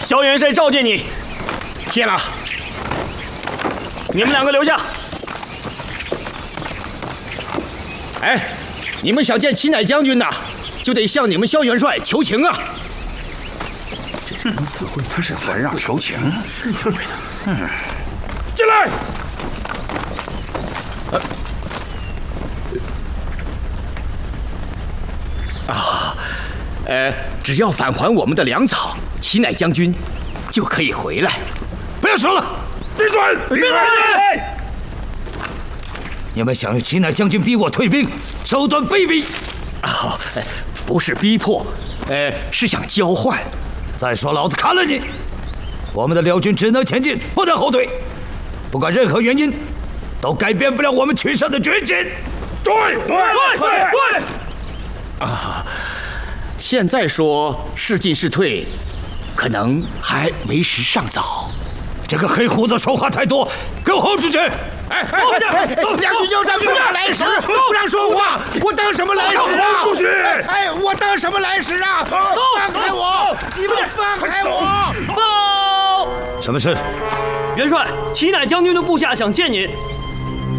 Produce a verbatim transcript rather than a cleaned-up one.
萧元帅召见你。 谢了。 你们两个留下。 哎，你们想见齐乃将军呐，就得向你们萧元帅求情啊。 嗯，他是还让求情？是有的。嗯， 进来。呃、啊，呃，只要返还我们的粮草，齐乃将军就可以回来。不要说了， 闭嘴！闭嘴！ 你们想用齐乃将军逼我退兵，手段卑鄙！ 啊，不是逼迫，呃，是想交换。 再说，老子砍了你！我们的辽军只能前进，不能后退。不管任何原因，都改变不了我们取胜的决心。 对对对对对！ 啊，现在说是进是退，可能还为时尚早。 这个黑胡子说话太多，给我轰出去！ 哎哎哎！两军交战不让来使，不让说话，我当什么来使啊？ 出去！ 哎，我当什么来使啊？放开我！你们放开我！ 报！ 什么事？ 元帅，齐乃将军的部下想见您。